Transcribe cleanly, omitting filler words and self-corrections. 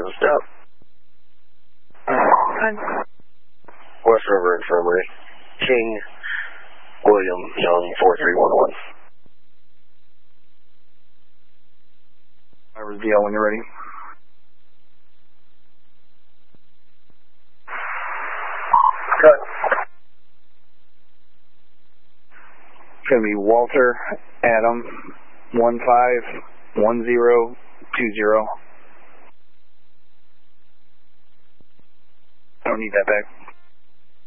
the stop. West River Infirmary. King William Young 4311. Driver's DL when you're ready. Cut. It's going to be Walter Adam 151020. I don't need that back.